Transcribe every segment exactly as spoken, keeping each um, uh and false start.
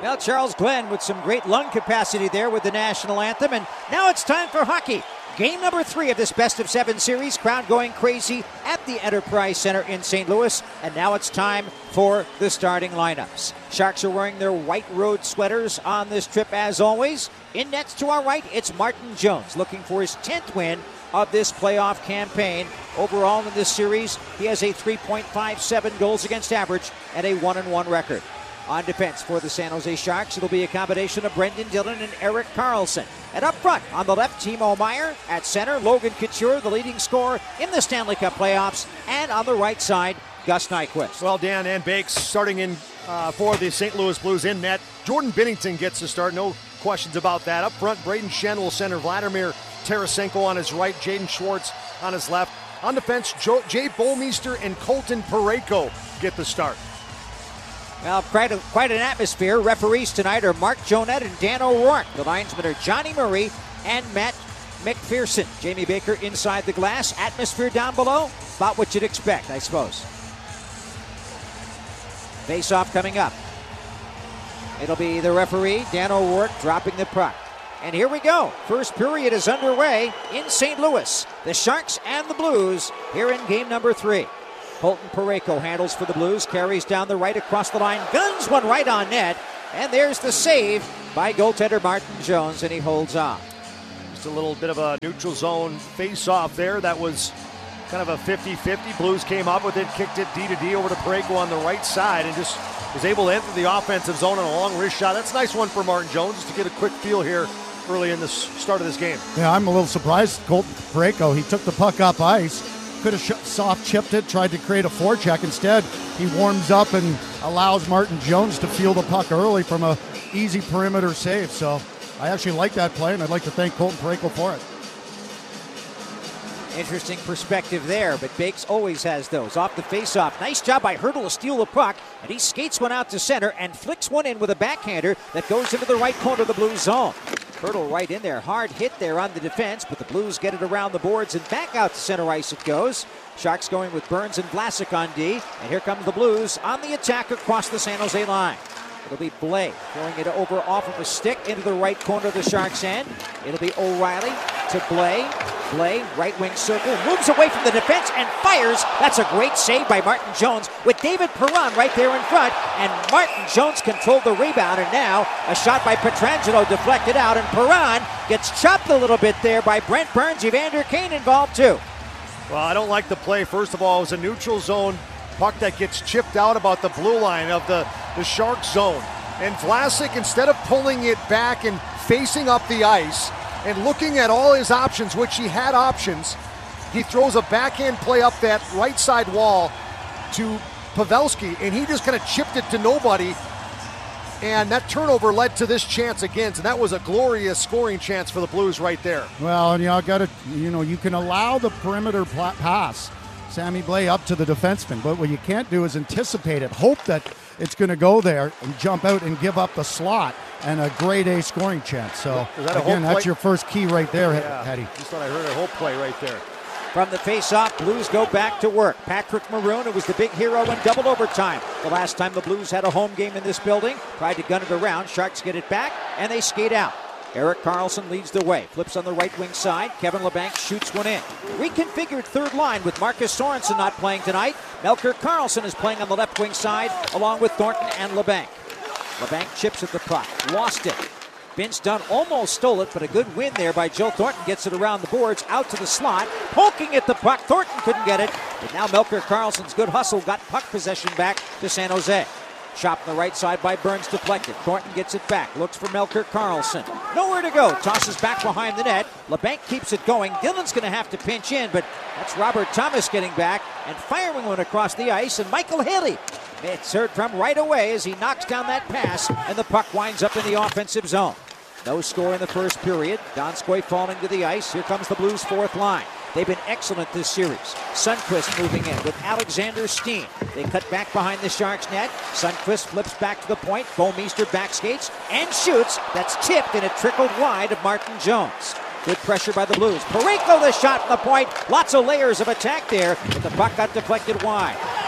Well, Charles Glenn with some great lung capacity there with the national anthem. And now it's time for hockey. Game number three of this best of seven series. Crowd going crazy at the Enterprise Center in Saint Louis. And now it's time for the starting lineups. Sharks are wearing their white road sweaters on this trip as always. In nets to our right, it's Martin Jones looking for his tenth win of this playoff campaign. Overall in this series, he has a three point five seven goals against average and a one and one record. On defense for the San Jose Sharks, it'll be a combination of Brendan Dillon and Erik Karlsson. And up front, on the left, Timo Meier. At center, Logan Couture, the leading scorer in the Stanley Cup playoffs. And on the right side, Gus Nyquist. Well, Dan and Bakes starting in uh, for the Saint Louis Blues in net. Jordan Binnington gets to start, no questions about that. Up front, Braden Schenn will center, Vladimir Tarasenko on his right, Jaden Schwartz on his left. On defense, Joe, Jay Bouwmeester and Colton Parayko get the start. Well, quite, a, quite an atmosphere. Referees tonight are Mark Jonette and Dan O'Rourke. The linesmen are Johnny Murray and Matt McPherson. Jamie Baker inside the glass. Atmosphere down below. About what you'd expect, I suppose. Face-off coming up. It'll be the referee, Dan O'Rourke, dropping the puck. And here we go. First period is underway in Saint Louis. The Sharks and the Blues here in game number three. Colton Parayko handles for the Blues, carries down the right across the line, guns one right on net, and there's the save by goaltender Martin Jones, and he holds on. Just a little bit of a neutral zone face-off there. That was kind of a fifty-fifty. Blues came up with it, kicked it D to D over to Parayko on the right side, and just was able to enter the offensive zone on a long wrist shot. That's a nice one for Martin Jones, just to get a quick feel here early in the start of this game. Yeah, I'm a little surprised, Colton Parayko. He took the puck up ice. Could have sh- soft chipped it, tried to create a forecheck. Instead, he warms up and allows Martin Jones to feel the puck early from a easy perimeter save. So I actually like that play, and I'd like to thank Colton Parayko for it. Interesting perspective there, but Bakes always has those. Off the face-off. Nice job by Hertl to steal the puck, and he skates one out to center and flicks one in with a backhander that goes into the right corner of the Blues zone. Hertl right in there. Hard hit there on the defense, but the Blues get it around the boards and back out to center ice it goes. Sharks going with Burns and Vlasic on D, and here comes the Blues on the attack across the San Jose line. It'll be Blais throwing it over off of a stick into the right corner of the Sharks' end. It'll be O'Reilly to Blais. Blais, right wing circle, moves away from the defense and fires. That's a great save by Martin Jones with David Perron right there in front. And Martin Jones controlled the rebound, and now a shot by Pietrangelo deflected out, and Perron gets chopped a little bit there by Brent Burns. Evander Kane involved too. Well, I don't like the play. First of all, it was a neutral zone puck that gets chipped out about the blue line of the, the Sharks zone. And Vlasic, instead of pulling it back and facing up the ice and looking at all his options, which he had options, he throws a backhand play up that right side wall to Pavelski, and he just kind of chipped it to nobody. And that turnover led to this chance again, and that was a glorious scoring chance for the Blues right there. Well, and you know, got to, you know, you can allow the perimeter pl- pass, Sammy Blais up to the defenseman, but what you can't do is anticipate it, hope that it's going to go there and jump out and give up the slot and a grade A scoring chance. So that again, that's your first key right there, yeah, Hetty. Just thought I heard a whole play right there. From the face-off, Blues go back to work. Patrick Maroon, who was the big hero in double overtime. The last time the Blues had a home game in this building, tried to gun it around. Sharks get it back, and they skate out. Erik Karlsson leads the way. Flips on the right wing side. Kevin Labanc shoots one in. Reconfigured third line with Marcus Sorensen not playing tonight. Melker Karlsson is playing on the left wing side along with Thornton and Labanc. Labanc chips at the puck. Lost it. Vince Dunn almost stole it, but a good win there by Joe Thornton. Gets it around the boards, out to the slot. Poking at the puck. Thornton couldn't get it. But now Melker Karlsson's good hustle got puck possession back to San Jose. Shot on the right side by Burns, deflected. Thornton gets it back, looks for Melker Karlsson. Nowhere to go, tosses back behind the net. Labanc keeps it going. Dillon's going to have to pinch in, but that's Robert Thomas getting back and firing one across the ice, and Michael Haley. It's heard from right away as he knocks down that pass, and the puck winds up in the offensive zone. No score in the first period. Donskoy falling to the ice. Here comes the Blues' fourth line. They've been excellent this series. Sundqvist moving in with Alexander Steen. They cut back behind the Sharks' net. Sundqvist flips back to the point. Bouwmeester back skates and shoots. That's tipped, and it trickled wide of Martin Jones. Good pressure by the Blues. Parayko the shot from the point. Lots of layers of attack there, but the puck got deflected wide.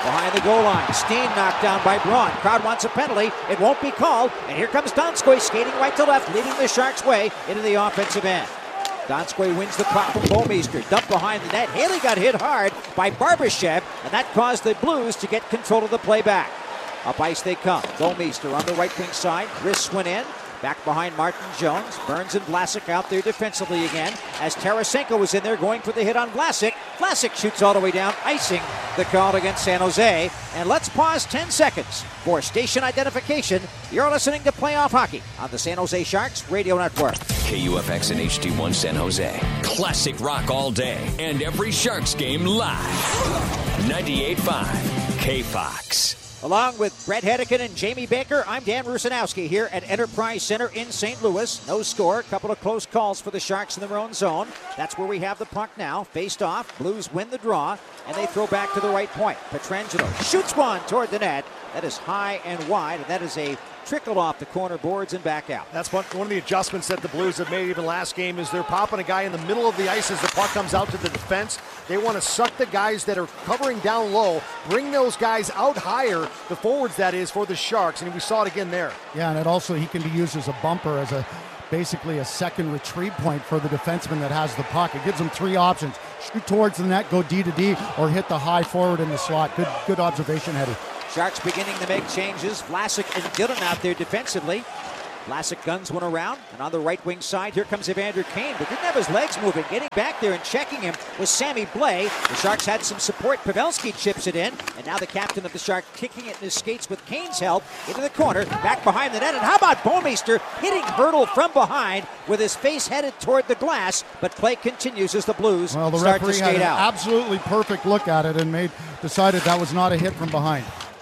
behind the goal line. Steen knocked down by Braun. Crowd wants a penalty. It won't be called. And here comes Donskoy skating right to left, leading the Sharks' way into the offensive end. Donskoy wins the puck from Bouwmeester. Dumped behind the net. Haley got hit hard by Barbashev, and that caused the Blues to get control of the play back. Up ice they come. Bouwmeester on the right wing side. Wrists went in. Back behind Martin Jones. Burns and Vlasic out there defensively again as Tarasenko was in there going for the hit on Vlasic. Vlasic shoots all the way down, icing the call against San Jose. And let's pause ten seconds for station identification. You're listening to Playoff Hockey on the San Jose Sharks Radio Network. K U F X and H D one San Jose. Classic rock all day and every Sharks game live. ninety-eight point five K Fox. Along with Brett Hedican and Jamie Baker, I'm Dan Rusanowski here at Enterprise Center in Saint Louis. No score, a couple of close calls for the Sharks in their own zone. That's where we have the puck now. Faced off, Blues win the draw, and they throw back to the right point. Pietrangelo shoots one toward the net. That is high and wide, and that is a trickle off the corner boards and back out. That's one, one of the adjustments that the Blues have made even last game is they're popping a guy in the middle of the ice as the puck comes out to the defense. They want to suck the guys that are covering down low, bring those guys out higher, the forwards that is, for the Sharks, and we saw it again there. Yeah, and it also, he can be used as a bumper, as a basically a second retrieve point for the defenseman that has the puck. It gives them three options: shoot towards the net, go D to D, or hit the high forward in the slot. Good, good observation, Hetty. Sharks beginning to make changes. Vlasic and Dillon out there defensively. Vlasic guns one around, and on the right wing side, here comes Evander Kane, but didn't have his legs moving. Getting back there and checking him was Sammy Blais. The Sharks had some support. Pavelski chips it in, and now the captain of the Sharks kicking it in his skates with Kane's help into the corner, back behind the net. And how about Bouwmeester hitting Hertl from behind with his face headed toward the glass, but play continues as the Blues well, the start to referee had skate an out. Absolutely perfect look at it and made decided that was not a hit from behind.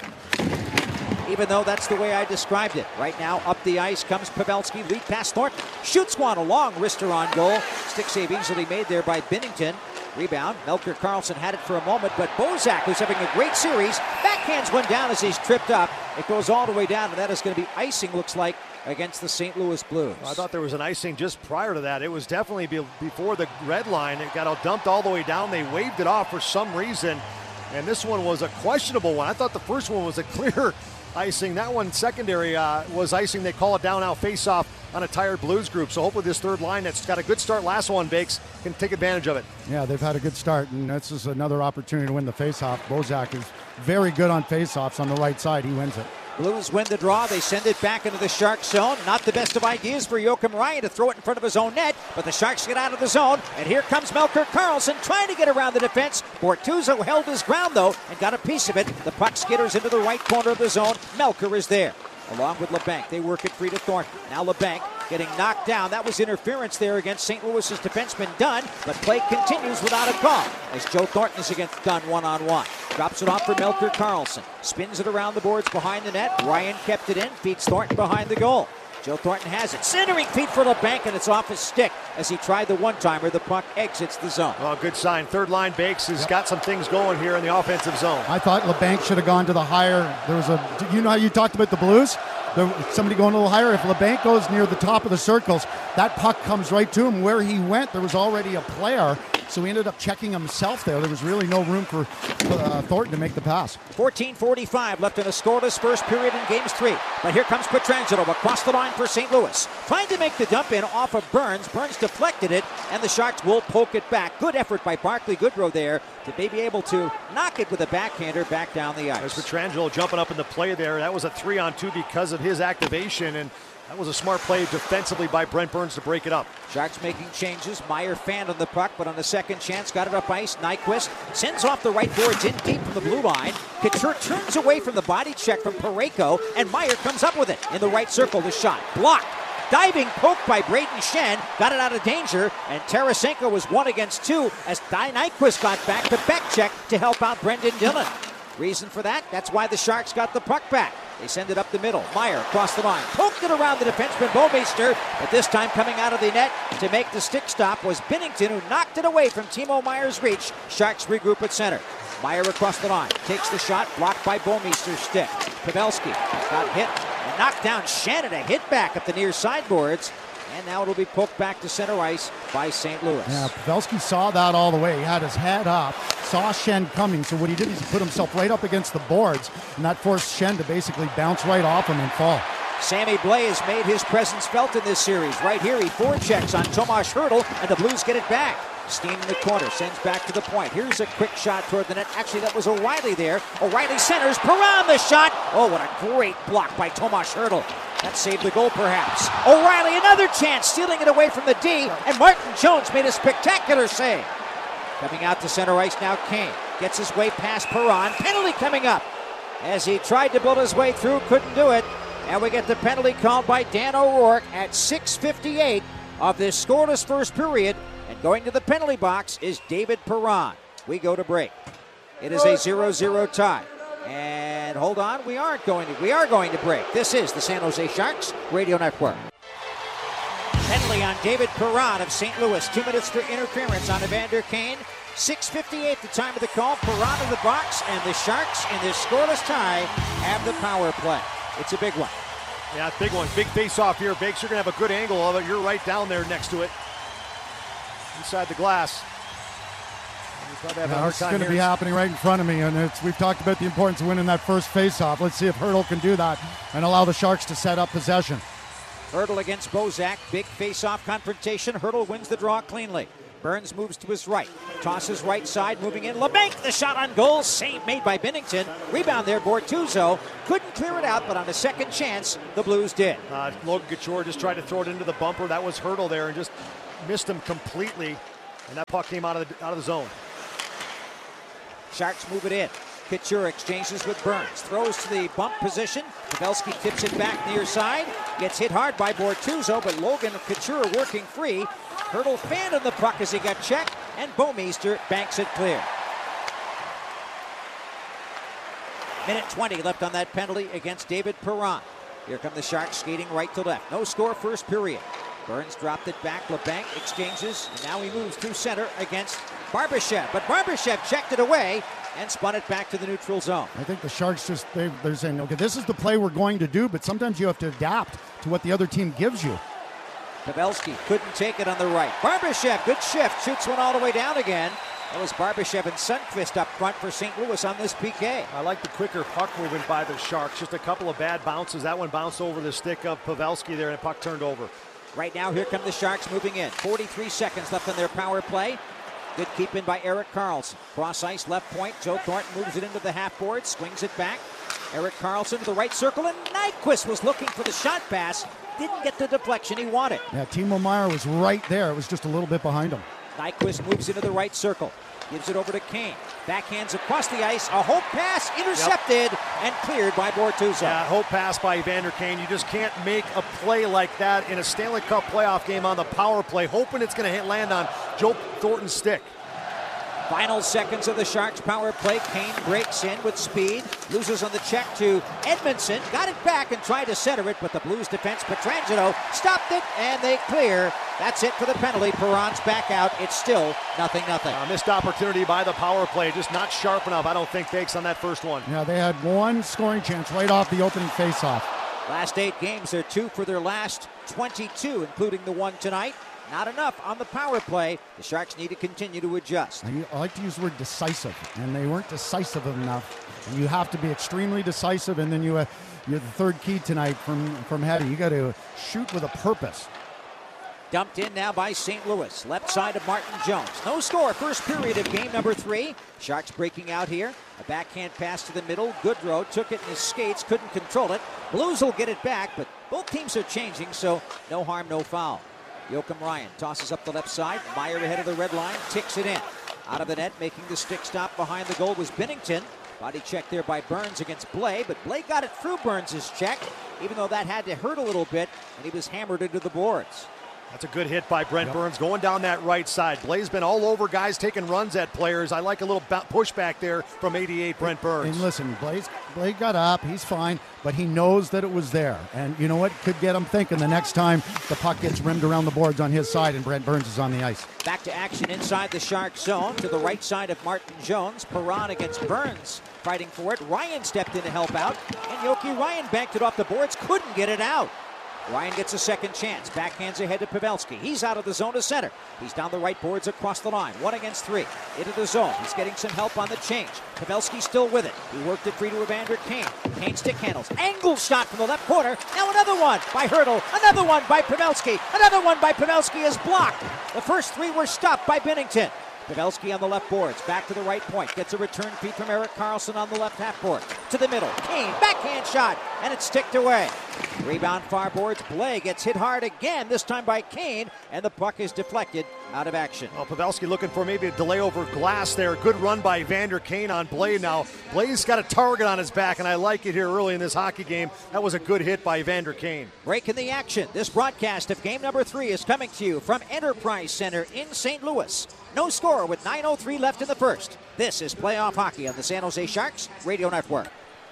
Even though that's the way I described it. Right now, up the ice comes Pavelski, lead pass Thornton. Shoots one along, wrister on goal. Stick save easily made there by Binnington. Rebound, Melker Karlsson had it for a moment, but Bozak, who's having a great series, backhands one down as he's tripped up. It goes all the way down, and that is going to be icing, looks like, against the Saint Louis Blues. Well, I thought there was an icing just prior to that. It was definitely be before the red line. It got dumped all the way down. They waved it off for some reason, and this one was a questionable one. I thought the first one was a clear icing. That one secondary uh, was icing. They call it down now, face off on a tired Blues group. So hopefully this third line that's got a good start last one, Bakes, can take advantage of it. Yeah, they've had a good start, and this is another opportunity to win the faceoff. Bozak is very good on faceoffs on the right side. He wins it. Blues win the draw. They send it back into the Sharks zone. Not the best of ideas for Joakim Ryan to throw it in front of his own net, but the Sharks get out of the zone, and here comes Melker Karlsson trying to get around the defense. Bortuzzo held his ground, though, and got a piece of it. The puck skitters into the right corner of the zone. Melker is there, along with LeBanc. They work it free to Thornton. Now LeBanc getting knocked down. That was interference there against Saint Louis's defenseman Dunn, but play continues without a call as Joe Thornton is against Dunn one-on-one. Drops it off for Melker Karlsson. Spins it around the boards behind the net. Ryan kept it in, feeds Thornton behind the goal. Joe Thornton has it. Centering feed for LeBanc, and it's off his stick as he tried the one-timer. The puck exits the zone. Well, good sign. Third line, Bakes has yep. got some things going here in the offensive zone. I thought LeBanc should have gone to the higher. There was a, you know how you talked about the Blues? There, somebody going a little higher. If LeBanc goes near the top of the circles, that puck comes right to him. Where he went, there was already a player, so he ended up checking himself there. There was really no room for uh, Thornton to make the pass. fourteen forty-five left in a scoreless first period in games three. But here comes Pietrangelo across the line for Saint Louis. Trying to make the dump in off of Burns. Burns deflected it, and the Sharks will poke it back. Good effort by Barclay Goodrow there to maybe able to knock it with a backhander back down the ice. There's Pietrangelo jumping up in the play there. That was a three on two because of his activation, and that was a smart play defensively by Brent Burns to break it up. Sharks making changes. Meyer fanned on the puck, but on the second chance, got it up ice. Nyquist sends off the right boards in deep from the blue line. Couture turns away from the body check from Parayko, and Meyer comes up with it in the right circle. The shot blocked. Diving poke by Braden Schenn, got it out of danger, and Tarasenko was one against two as Di Nyquist got back to back check to help out Brendan Dillon. Reason for that? That's why the Sharks got the puck back. They send it up the middle. Meyer across the line. Poked it around the defenseman Bouwmeester, but this time coming out of the net to make the stick stop was Binnington, who knocked it away from Timo Meyer's reach. Sharks regroup at center. Meyer across the line. Takes the shot, blocked by Bouwmeester's stick. Pavelski got hit and knocked down Shannon. A hit back at the near sideboards. And now it'll be poked back to center ice by Saint Louis. Yeah, Pavelski saw that all the way. He had his head up, saw Schenn coming, so what he did is he put himself right up against the boards, and that forced Schenn to basically bounce right off him and fall. Sammy Blais has made his presence felt in this series. Right here, he forechecks on Tomas Hertl, and the Blues get it back. Steen in the corner, sends back to the point. Here's a quick shot toward the net. Actually, that was O'Reilly there. O'Reilly centers, Perron the shot. Oh, what a great block by Tomas Hertl. That saved the goal, perhaps. O'Reilly, another chance, stealing it away from the D, and Martin Jones made a spectacular save. Coming out to center ice now, Kane gets his way past Perron. Penalty coming up. As he tried to build his way through, couldn't do it. And we get the penalty called by Dan O'Rourke at six fifty-eight of this scoreless first period. And going to the penalty box is David Perron. We go to break. It is a zero zero tie. And hold on, we aren't going to. We are going to break. This is the San Jose Sharks Radio Network. Penalty on David Perron of Saint Louis. Two minutes for interference on Evander Kane. six fifty-eight the time of the call. Perron in the box, and the Sharks in this scoreless tie have the power play. It's a big one. Yeah, big one. Big face-off here. Bakes, you're going to have a good angle of it. You're right down there next to it. Inside the glass. Yeah, it's going to be happening right in front of me, and it's, we've talked about the importance of winning that first face-off. Let's see if Hertl can do that and allow the Sharks to set up possession. Hertl against Bozak. Big face-off confrontation. Hertl wins the draw cleanly. Burns moves to his right. Tosses right side, moving in. LeBanc, the shot on goal. Save made by Binnington. Rebound there, Bortuzzo. Couldn't clear it out, but on a second chance, the Blues did. Uh, Logan Couture just tried to throw it into the bumper. That was Hertl there and just missed him completely. And that puck came out of the, out of the zone. Sharks move it in. Couture exchanges with Burns. Throws to the bump position. Pavelski tips it back near side. Gets hit hard by Bortuzzo, but Logan Couture working free. Hertl fanned on the puck as he got checked, and Bouwmeester banks it clear. Minute twenty left on that penalty against David Perron. Here come the Sharks skating right to left. No score first period. Burns dropped it back. LeBanc exchanges, and now he moves through center against Barbashev. But Barbashev checked it away and spun it back to the neutral zone. I think the Sharks just, they, they're saying, okay, this is the play we're going to do, but sometimes you have to adapt to what the other team gives you. Pavelski couldn't take it on the right. Barbashev, good shift, shoots one all the way down again. That was Barbashev and Sundqvist up front for Saint Louis on this P K. I like the quicker puck movement by the Sharks. Just a couple of bad bounces. That one bounced over the stick of Pavelski there, and the puck turned over. Right now, here come the Sharks moving in. forty-three seconds left on their power play. Good keep in by Erik Karlsson. Cross ice, left point. Joe Thornton moves it into the half board, swings it back. Erik Karlsson to the right circle, and Nyquist was looking for the shot pass. Didn't get the deflection he wanted. Yeah, Timo Meier was right there. It was just a little bit behind him. Nyquist moves into the right circle. Gives it over to Kane. Backhands across the ice. A hope pass intercepted yep. and cleared by Bortuzzo. Yeah, hope pass by Evander Kane. You just can't make a play like that in a Stanley Cup playoff game on the power play, hoping it's going to hit land on Joe Thornton's stick. Final seconds of the Sharks power play. Kane breaks in with speed. Loses on the check to Edmondson. Got it back and tried to center it, but the Blues defense, Pietrangelo, stopped it, and they clear. That's it for the penalty. Perron's back out. It's still nothing nothing. Uh, missed opportunity by the power play. Just not sharp enough, I don't think, Bakes, on that first one. Yeah, they had one scoring chance right off the opening faceoff. Last eight games, they're two for their last twenty-two, including the one tonight. Not enough on the power play. The Sharks need to continue to adjust. I like to use the word decisive, and they weren't decisive enough. And you have to be extremely decisive, and then you, uh, you're the third key tonight from, from Hetty. You got to shoot with a purpose. Dumped in now by Saint Louis. Left side of Martin Jones. No score. First period of game number three. Sharks breaking out here. A backhand pass to the middle. Goodrow took it in his skates. Couldn't control it. Blues will get it back, but both teams are changing, so no harm, no foul. Joakim Ryan tosses up the left side. Meier ahead of the red line. Ticks it in. Out of the net, making the stick stop behind the goal was Binnington. Body check there by Burns against Blais, but Blais got it through Burns' check, even though that had to hurt a little bit, and he was hammered into the boards. That's a good hit by Brent yep. Burns going down that right side. Blais been all over guys taking runs at players. I like a little pushback there from eighty-eight Brent Burns. And listen, Blais, Blais got up. He's fine, but he knows that it was there. And you know what? Could get him thinking the next time the puck gets rimmed around the boards on his side and Brent Burns is on the ice. Back to action inside the Shark zone to the right side of Martin Jones. Perron against Burns fighting for it. Ryan stepped in to help out, and Yoki Ryan banked it off the boards. Couldn't get it out. Ryan gets a second chance. Backhands ahead to Pavelski. He's out of the zone to center. He's down the right boards across the line. One against three. Into the zone. He's getting some help on the change. Pavelski still with it. He worked it free to Evander Kane. Kane stick handles. Angle shot from the left corner. Now another one by Hurdle. Another one by Pavelski. Another one by Pavelski is blocked. The first three were stopped by Binnington. Pavelski on the left boards, back to the right point, gets a return feed from Erik Karlsson on the left half board. To the middle, Kane, backhand shot, and it's ticked away. Rebound far boards, Blais gets hit hard again, this time by Kane, and the puck is deflected out of action. Well, Pavelski looking for maybe a delay over glass there. Good run by Evander Kane on Blais now. Blais got a target on his back, and I like it here early in this hockey game. That was a good hit by Evander Kane. Break in the action. This broadcast of game number three is coming to you from Enterprise Center in Saint Louis. No score with nine oh three left in the first. This is playoff hockey on the San Jose Sharks Radio Network.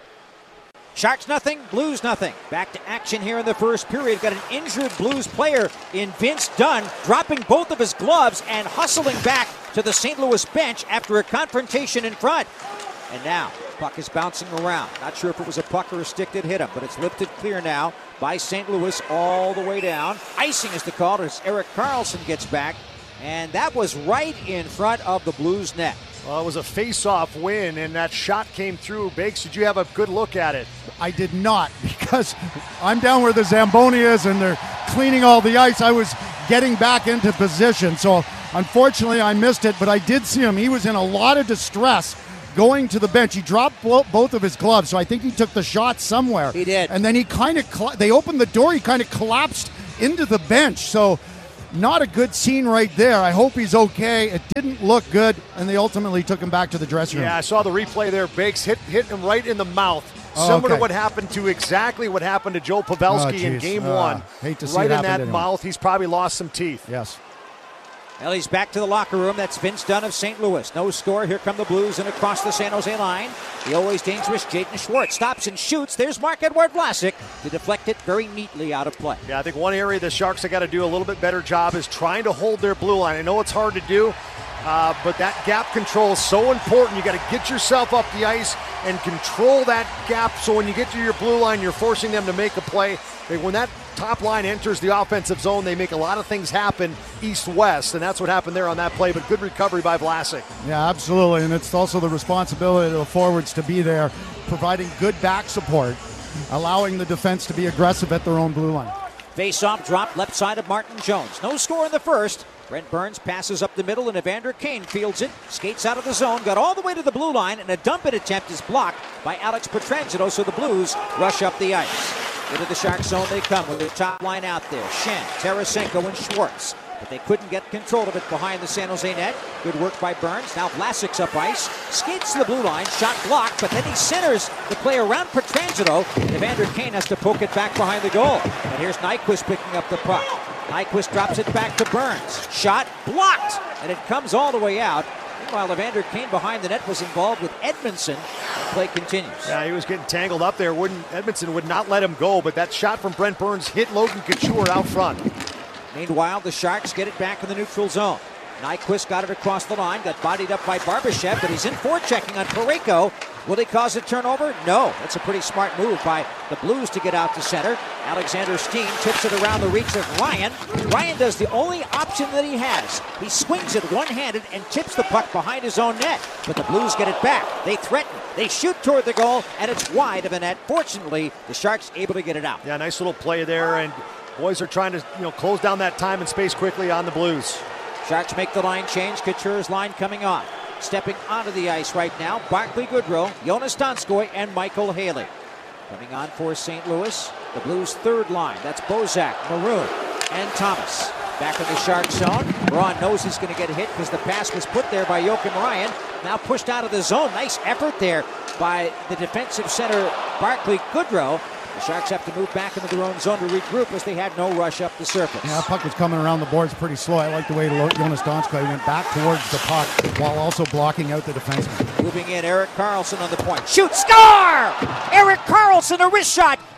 Sharks nothing, Blues nothing. Back to action here in the first period. Got an injured Blues player in Vince Dunn, dropping both of his gloves and hustling back to the Saint Louis bench after a confrontation in front. And now, puck is bouncing around. Not sure if it was a puck or a stick that hit him, but it's lifted clear now by Saint Louis all the way down. Icing is the call as Erik Karlsson gets back. And that was right in front of the Blues net. Well, it was a face-off win, and that shot came through. Bakes, did you have a good look at it? I did not, because I'm down where the Zamboni is, and they're cleaning all the ice. I was getting back into position, so unfortunately I missed it, but I did see him. He was in a lot of distress going to the bench. He dropped both of his gloves, so I think he took the shot somewhere. He did. And then he kind of, cl- they opened the door, he kind of collapsed into the bench, so not a good scene right there. I hope he's okay. It didn't look good, and they ultimately took him back to the dressing room. Yeah, I saw the replay there. Bakes hit hit him right in the mouth. Oh, Similar okay. to what happened to exactly what happened to Joe Pavelski Oh, in game uh, one. Hate to see right it in happen that to him. mouth. He's probably lost some teeth. Yes. Well, he's back to the locker room. That's Vince Dunn of Saint Louis. No score. Here come the Blues and across the San Jose line. The always dangerous Jaden Schwartz stops and shoots. There's Marc-Edouard Vlasic to deflect it very neatly out of play. Yeah, I think one area the Sharks have got to do a little bit better job is trying to hold their blue line. I know it's hard to do, uh, but that gap control is so important. You got to get yourself up the ice and control that gap so when you get to your blue line, you're forcing them to make a play. They, when that top line enters the offensive zone, they make a lot of things happen east-west, and that's what happened there on that play, but good recovery by Vlasic. Yeah, absolutely, and it's also the responsibility of the forwards to be there, providing good back support, allowing the defense to be aggressive at their own blue line. Face-off drop left side of Martin Jones. No score in the first. Brent Burns passes up the middle, and Evander Kane fields it, skates out of the zone, got all the way to the blue line, and a dump-it attempt is blocked by Alex Pietrangelo, so the Blues rush up the ice. Into the Shark zone they come with the top line out there. Schenn, Tarasenko, and Schwartz. But they couldn't get control of it behind the San Jose net. Good work by Burns. Now Vlasic's up ice. Skates to the blue line. Shot blocked, but then he centers the play around Pietrangelo. Evander Kane has to poke it back behind the goal. And here's Nyquist picking up the puck. Nyquist drops it back to Burns. Shot blocked, and it comes all the way out. Meanwhile, Evander Kane behind the net was involved with Edmondson. The play continues. Yeah, he was getting tangled up there. Wouldn't Edmondson would not let him go, but that shot from Brent Burns hit Logan Couture out front. Meanwhile, the Sharks get it back in the neutral zone. Nyquist got it across the line, got bodied up by Barbashev, but he's in forechecking on Parayko. Will he cause a turnover? No. That's a pretty smart move by the Blues to get out to center. Alexander Steen tips it around the reach of Ryan. Ryan does the only option that he has. He swings it one-handed and tips the puck behind his own net. But the Blues get it back. They threaten. They shoot toward the goal, and it's wide of the net. Fortunately, the Sharks able to get it out. Yeah, nice little play there, and boys are trying to, you know, close down that time and space quickly on the Blues. Sharks make the line change. Couture's line coming on. Stepping onto the ice right now, Barclay Goodrow, Jonas Donskoy, and Michael Haley. Coming on for Saint Louis, the Blues' third line. That's Bozak, Maroon, and Thomas. Back in the Shark zone. Braun knows he's going to get hit because the pass was put there by Joakim Ryan. Now pushed out of the zone. Nice effort there by the defensive center, Barclay Goodrow. The Sharks have to move back into their own zone to regroup as they had no rush up the surface. Yeah, that puck was coming around the boards pretty slow. I like the way Jonas Donskoy went back towards the puck while also blocking out the defenseman. Moving in, Erik Karlsson on the point. Shoot, score! Erik Karlsson, a wrist shot.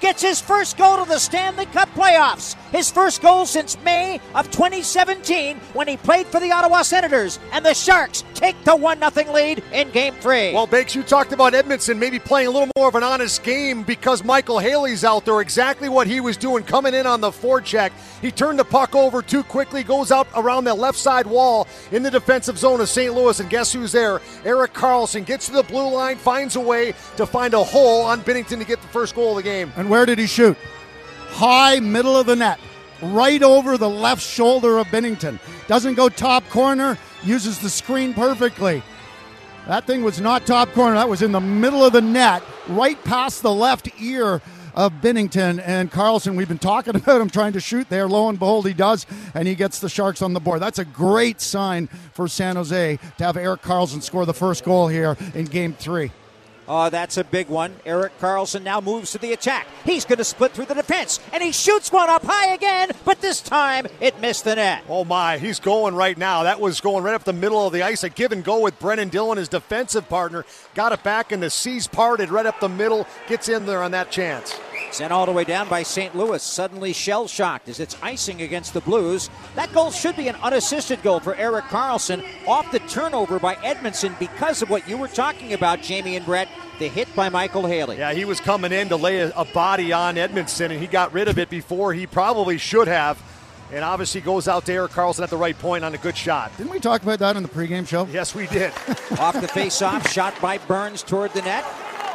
gets his first goal to the Stanley Cup playoffs. His first goal since May of twenty seventeen when he played for the Ottawa Senators. And the Sharks take the one nothing lead in Game three. Well, Bakes, you talked about Edmondson maybe playing a little more of an honest game because Michael Haley's out there. Exactly what he was doing, coming in on the forecheck. He turned the puck over too quickly, goes out around the left side wall in the defensive zone of Saint Louis, and guess who's there? Erik Karlsson gets to the blue line, finds a way to find a hole on Binnington to get the first goal of the game. And where did he shoot? High middle of the net, right over the left shoulder of Binnington. Doesn't go top corner, uses the screen perfectly. That thing was not top corner. That was in the middle of the net, right past the left ear of Binnington. And Karlsson, we've been talking about him trying to shoot there. Lo and behold, he does, and he gets the Sharks on the board. That's a great sign for San Jose to have Erik Karlsson score the first goal here in Game three. Oh, that's a big one. Erik Karlsson now moves to the attack. He's going to split through the defense, and he shoots one up high again, but this time it missed the net. Oh, my. He's going right now. That was going right up the middle of the ice. A give and go with Brennan Dillon, his defensive partner. Got it back, and the C's parted right up the middle. Gets in there on that chance. Sent all the way down by Saint Louis, suddenly shell-shocked as it's icing against the Blues. That goal should be an unassisted goal for Erik Karlsson off the turnover by Edmondson because of what you were talking about, Jamie and Brett, the hit by Michael Haley. Yeah, he was coming in to lay a, a body on Edmondson, and he got rid of it before he probably should have. And obviously goes out to Erik Karlsson at the right point on a good shot. Didn't we talk about that in the pregame show? Yes, we did. Off the face-off, shot by Burns toward the net.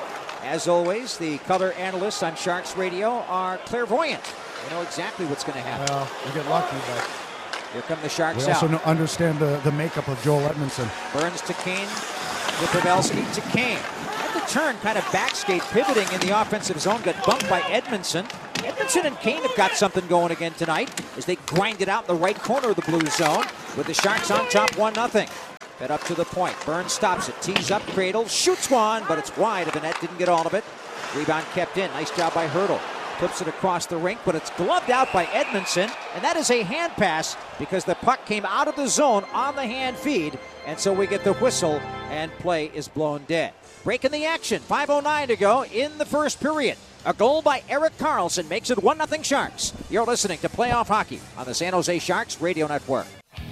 As always, the color analysts on Sharks Radio are clairvoyant. They know exactly what's going to happen. Well, we get lucky, but here come the Sharks we also out. know, understand the, the makeup of Joel Edmondson. Burns to Kane, to Pavelski to Kane. At the turn, kind of backskate pivoting in the offensive zone, got bumped by Edmondson. Edmondson and Kane have got something going again tonight as they grind it out in the right corner of the blue zone with the Sharks on top one nothing. Fed up to the point. Burns stops it. Tees up, cradle, shoots one, but it's wide of the net. Didn't get all of it. Rebound kept in. Nice job by Hurdle. Flips it across the rink, but it's gloved out by Edmondson, and that is a hand pass because the puck came out of the zone on the hand feed, and so we get the whistle, and play is blown dead. Breaking the action. five oh nine to go in the first period. A goal by Erik Karlsson makes it one nothing Sharks. You're listening to Playoff Hockey on the San Jose Sharks Radio Network.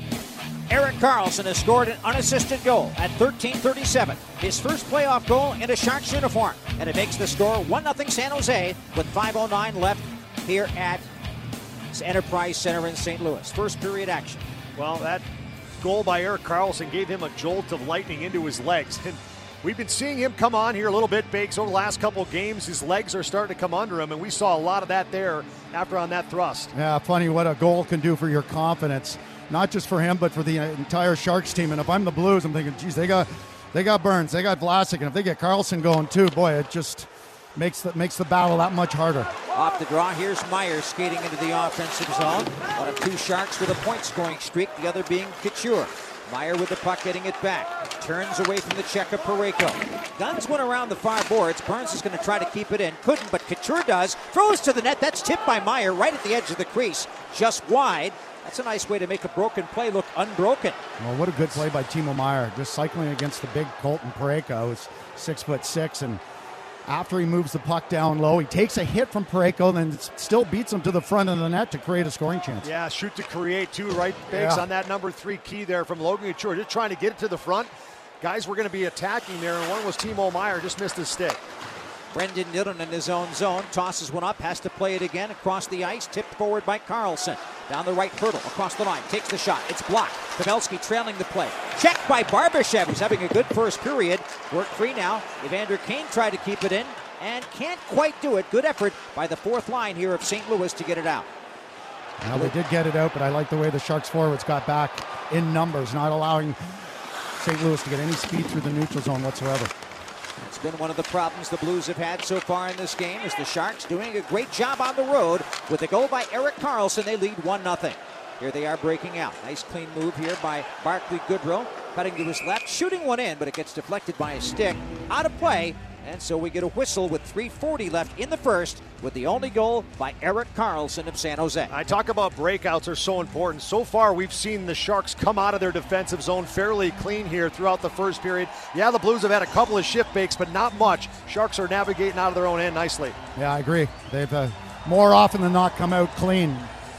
Erik Karlsson has scored an unassisted goal at thirteen thirty-seven. His first playoff goal in a Sharks uniform. And it makes the score one nothing San Jose with five oh nine left here at Enterprise Center in Saint Louis. First period action. Well, that goal by Erik Karlsson gave him a jolt of lightning into his legs. And we've been seeing him come on here a little bit, Bakes, over the last couple of games. His legs are starting to come under him, and we saw a lot of that there after on that thrust. Yeah, funny what a goal can do for your confidence. Not just for him, but for the entire Sharks team. And if I'm the Blues, I'm thinking, geez, they got they got Burns, they got Vlasic, and if they get Karlsson going too, boy, it just makes the, makes the battle that much harder. Off the draw, here's Meyer skating into the offensive zone. One of two Sharks with a point-scoring streak, the other being Couture. Meyer with the puck, getting it back. Turns away from the check of Parayko. Guns went around the far boards. Burns is going to try to keep it in. Couldn't, but Couture does. Throws to the net. That's tipped by Meyer right at the edge of the crease. Just wide. That's a nice way to make a broken play look unbroken. Well, what a good play by Timo Meyer. Just cycling against the big Colton Parayko, who's six foot six, and after he moves the puck down low, he takes a hit from Parayko, then still beats him to the front of the net to create a scoring chance. Yeah, shoot to create too, right, Bakes, yeah. on that number three key there from Logan Couture. Just trying to get it to the front. Guys were going to be attacking there, and one was Timo Meyer, just missed his stick. Brendan Dillon in his own zone, tosses one up, has to play it again across the ice, tipped forward by Karlsson. Down the right Hurdle, across the line, takes the shot, it's blocked. Pavelski trailing the play. Checked by Barbashev, who's having a good first period. Work free now. Evander Kane tried to keep it in and can't quite do it. Good effort by the fourth line here of Saint Louis to get it out. Now they did get it out, but I like the way the Sharks forwards got back in numbers, not allowing Saint Louis to get any speed through the neutral zone whatsoever. It's been one of the problems the Blues have had so far in this game, is the Sharks doing a great job on the road. With a goal by Erik Karlsson, they lead one nothing. Here they are breaking out. Nice clean move here by Barclay Goodrow. Cutting to his left, shooting one in, but it gets deflected by a stick. Out of play, And so we get a whistle with three forty left in the first, with the only goal by Erik Karlsson of San Jose. I talk about breakouts are so important. So far, we've seen the Sharks come out of their defensive zone fairly clean here throughout the first period. Yeah, the Blues have had a couple of shift bakes, but not much. Sharks are navigating out of their own end nicely. Yeah, I agree. They've uh, more often than not come out clean.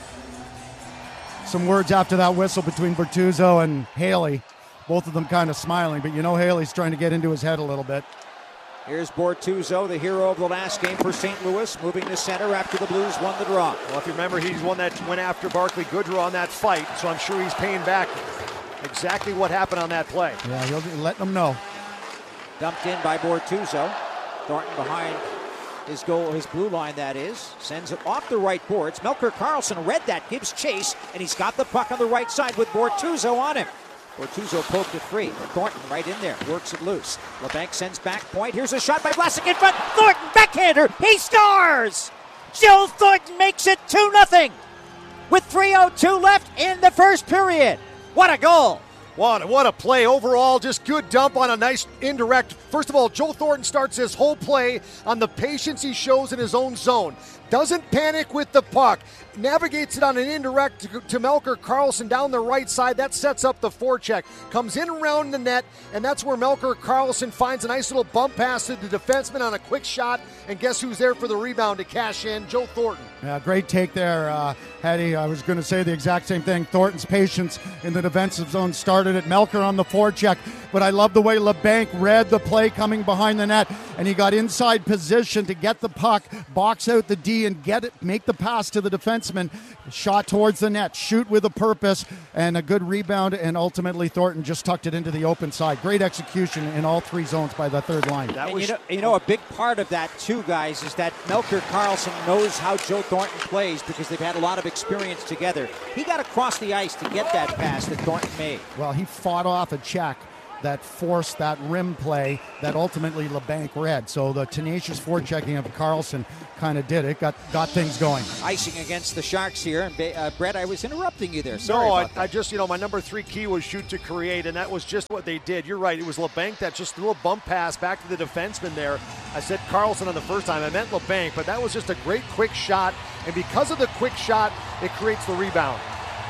Some words after that whistle between Bortuzzo and Haley. Both of them kind of smiling, but you know Haley's trying to get into his head a little bit. Here's Bortuzzo, the hero of the last game for Saint Louis, moving to center after the Blues won the draw. Well, if you remember, he's one that went after Barclay Goodrow on that fight, so I'm sure he's paying back exactly what happened on that play. Yeah, he'll be letting them know. Dumped in by Bortuzzo. Thornton behind his goal, his blue line, that is. Sends it off the right boards. Melker Karlsson read that, gives chase, and he's got the puck on the right side with Bortuzzo on him. Bortuzzo poked it free. Thornton right in there, works it loose. LeBanc sends back point. Here's a shot by Vlasic in front. Thornton, backhander, he scores! Joe Thornton makes it two nothing with three oh two left in the first period. What a goal! What, what a play overall, just good dump on a nice indirect. First of all, Joe Thornton starts his whole play on the patience he shows in his own zone. Doesn't panic with the puck. Navigates it on an indirect to, to Melker Karlsson down the right side. That sets up the forecheck. Comes in around the net, and that's where Melker Karlsson finds a nice little bump pass to the defenseman on a quick shot. And guess who's there for the rebound to cash in? Joe Thornton. Yeah, great take there, uh, Hattie. I was going to say the exact same thing. Thornton's patience in the defensive zone started at Melker on the forecheck, but I love the way LeBanc read the play coming behind the net, and he got inside position to get the puck, box out the D, and get it, make the pass to the defenseman. Shot towards the net, shoot with a purpose, and a good rebound, and ultimately Thornton just tucked it into the open side. Great execution in all three zones by the third line. That was, you, know, you know, a big part of that too, guys, is that Melker Karlsson knows how Joe Thornton plays because they've had a lot of experience together. He got across the ice to get that pass that Thornton made. Well, he fought off a check that forced that rim play that ultimately LeBanc read. So the tenacious forechecking of Karlsson kind of did it, got got things going. Icing against the Sharks here. And uh, Brett, I was interrupting you there. Sorry no, about I, that. I just, you know, my number three key was shoot to create, and that was just what they did. You're right. It was LeBanc that just threw a bump pass back to the defenseman there. I said Karlsson on the first time. I meant LeBanc, but that was just a great quick shot. And because of the quick shot, it creates the rebound.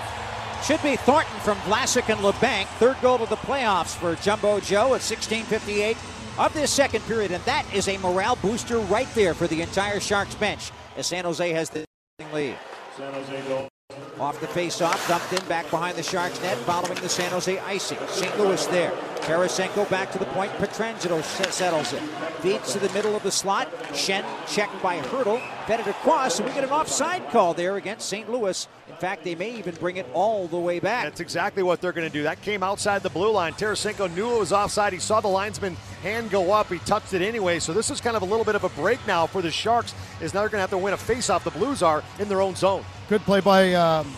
Should be Thornton from Vlasic and LeBanc. Third goal of the playoffs for Jumbo Joe at sixteen fifty-eight of this second period. And that is a morale booster right there for the entire Sharks bench as San Jose has the lead. San Jose goal. Off the face-off, dumped in back behind the Sharks net following the San Jose icing. Saint Louis there. Tarasenko back to the point. Pietrangelo settles it. Feeds to the middle of the slot. Schenn checked by Hertl. Fed it across, and we get an offside call there against Saint Louis. In fact, they may even bring it all the way back. That's exactly what they're going to do. That came outside the blue line. Tarasenko knew it was offside. He saw the linesman hand go up. He touched it anyway. So this is kind of a little bit of a break now for the Sharks, is now they're going to have to win a face-off. The Blues are in their own zone. Good play by um,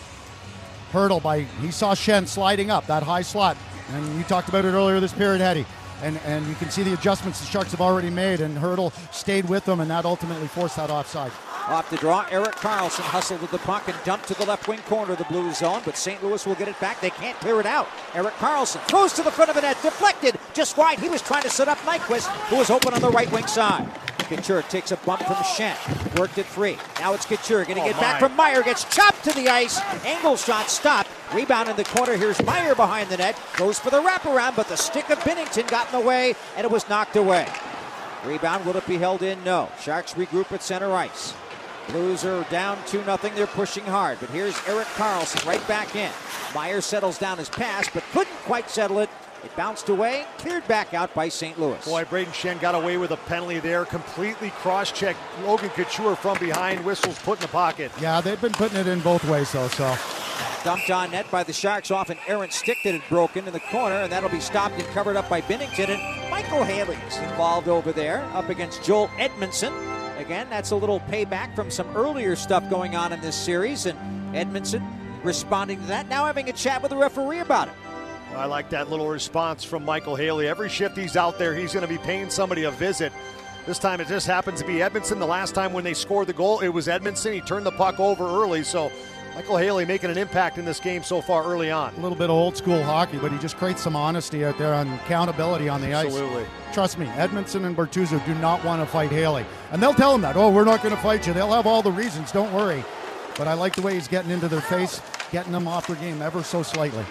Hertl. By he saw Schenn sliding up that high slot, and you talked about it earlier this period, Hetty. And and you can see the adjustments the Sharks have already made, and Hertl stayed with them, and that ultimately forced that offside. Off the draw, Erik Karlsson hustled with the puck and dumped to the left wing corner of the Blues zone, but Saint Louis will get it back. They can't clear it out. Erik Karlsson throws to the front of the net, deflected, just wide. He was trying to set up Nyquist, who was open on the right wing side. Couture takes a bump from Schenn, worked it free. Now it's Couture, going to oh get my. back from Meyer, gets chopped to the ice. Angle shot stopped. Rebound in the corner. Here's Meyer behind the net. Goes for the wraparound, but the stick of Binnington got in the way, and it was knocked away. Rebound, will it be held in? No. Sharks regroup at center ice. Blues are down two nothing. They're pushing hard, but here's Erik Karlsson right back in. Meyer settles down his pass, but couldn't quite settle it. It bounced away, cleared back out by Saint Louis. Boy, Braden Schenn got away with a penalty there. Completely cross-checked Logan Couture from behind. Whistles put in the pocket. Yeah, they've been putting it in both ways, though, so. Dumped on net by the Sharks off an errant stick that had broken in the corner, and that'll be stopped and covered up by Binnington. And Michael Haley's involved over there up against Joel Edmondson. Again, that's a little payback from some earlier stuff going on in this series, and Edmondson responding to that, now having a chat with the referee about it. I like that little response from Michael Haley. Every shift he's out there, he's going to be paying somebody a visit. This time it just happens to be Edmondson. The last time when they scored the goal, it was Edmondson. He turned the puck over early, so Michael Haley making an impact in this game so far early on. A little bit of old school hockey, but he just creates some honesty out there and accountability on the Absolutely. ice. Trust me, Edmondson and Bertuzzo do not want to fight Haley. And they'll tell him that, oh, we're not going to fight you. They'll have all the reasons, don't worry. But I like the way he's getting into their face, getting them off their game ever so slightly.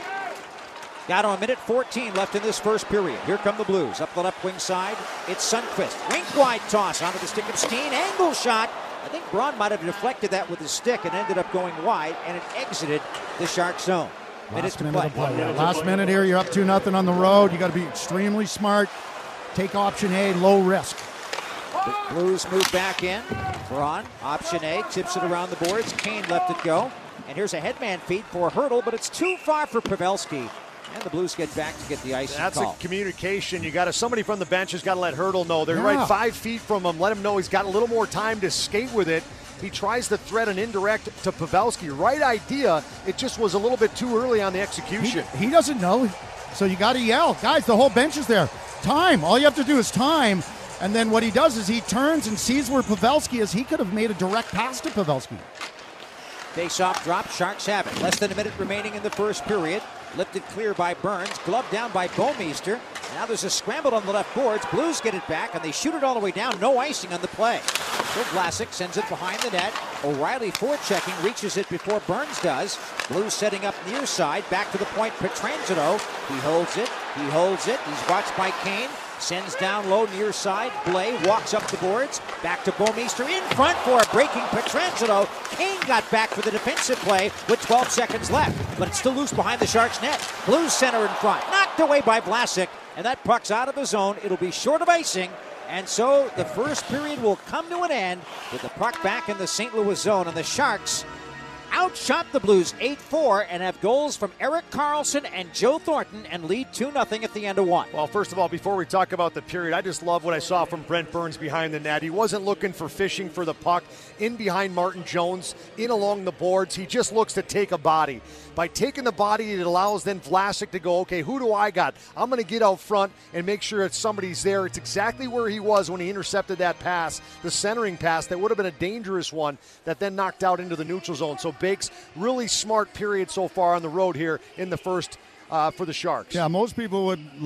Got a minute fourteen left in this first period. Here come the Blues. Up the left wing side, it's Sundqvist. Rink wide toss onto the stick of Steen. Angle shot. I think Braun might have deflected that with his stick and ended up going wide, and it exited the Shark zone. Last minute of play. Yeah, last minute here, you're up two nothing on the road. You got to be extremely smart. Take option A, low risk. The Blues move back in. Braun, option A, tips it around the boards. Kane left it go. And here's a headman feed for Hurdle, but it's too far for Pavelski. And the Blues get back to get the ice. That's call. a communication. You got to somebody from the bench has got to let Hurdle know. They're Yeah. right five feet from him. Let him know he's got a little more time to skate with it. He tries to thread an indirect to Pavelski. Right idea. It just was a little bit too early on the execution. He, he doesn't know, so you got to yell. Guys, the whole bench is there. Time. All you have to do is time. And then what he does is he turns and sees where Pavelski is. He could have made a direct pass to Pavelski. Face-off drop, Sharks have it. Less than a minute remaining in the first period. Lifted clear by Burns, gloved down by Bouwmeester. Now there's a scramble on the left boards. Blues get it back, and they shoot it all the way down. No icing on the play. So Vlasic sends it behind the net. O'Reilly forechecking, reaches it before Burns does. Blues setting up near side, back to the point. Pietrangelo, he holds it, he holds it. He's watched by Kane. Sends down low near side. Blais walks up the boards. Back to Bouwmeester in front for a breaking Pietrangelo. Kane got back for the defensive play with twelve seconds left. But it's still loose behind the Sharks net. Blues center in front. Knocked away by Vlasic. And that puck's out of the zone. It'll be short of icing. And so the first period will come to an end with the puck back in the Saint Louis zone. And the Sharks outshot the Blues eight four and have goals from Erik Karlsson and Joe Thornton and lead two nothing at the end of one. Well, first of all, before we talk about the period, I just love what I saw from Brent Burns behind the net. He wasn't looking for fishing for the puck in behind Martin Jones, in along the boards. He just looks to take a body. By taking the body, it allows then Vlasic to go, okay, who do I got? I'm going to get out front and make sure that somebody's there. It's exactly where he was when he intercepted that pass, the centering pass that would have been a dangerous one that then knocked out into the neutral zone. So Bakes, really smart period so far on the road here in the first uh, for the Sharks. Yeah, most people would